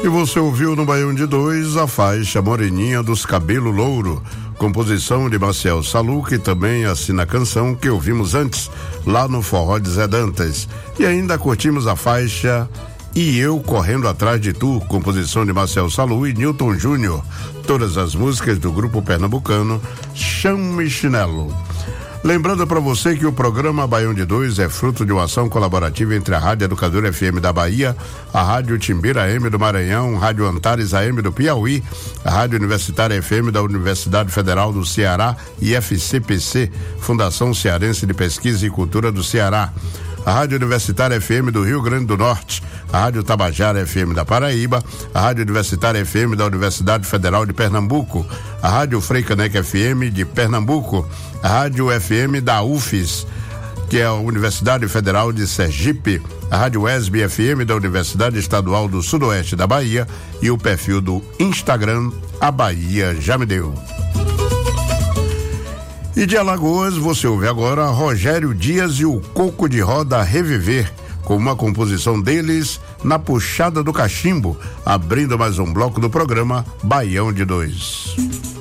E você ouviu no Baião de 2 a faixa Moreninha dos Cabelo Louro, composição de Marcel Salu, que também assina a canção que ouvimos antes, lá no Forró de Zé Dantas. E ainda curtimos a faixa E Eu Correndo Atrás de Tu, composição de Marcel Salu e Newton Júnior. Todas as músicas do grupo pernambucano Chame Chinelo. Lembrando para você que o programa Baião de 2 é fruto de uma ação colaborativa entre a Rádio Educadora FM da Bahia, a Rádio Timbira AM do Maranhão, Rádio Antares AM do Piauí, a Rádio Universitária FM da Universidade Federal do Ceará e FCPC, Fundação Cearense de Pesquisa e Cultura do Ceará, a Rádio Universitária FM do Rio Grande do Norte, a Rádio Tabajara FM da Paraíba, a Rádio Universitária FM da Universidade Federal de Pernambuco, a Rádio Frei Caneca FM de Pernambuco, a Rádio FM da UFES, que é a Universidade Federal de Sergipe, a Rádio ESB FM da Universidade Estadual do Sudoeste da Bahia e o perfil do Instagram A Bahia Já Me Deu. E de Alagoas você ouve agora Rogério Dias e o Coco de Roda Reviver, com uma composição deles na Puxada do Cachimbo, abrindo mais um bloco do programa Baião de 2.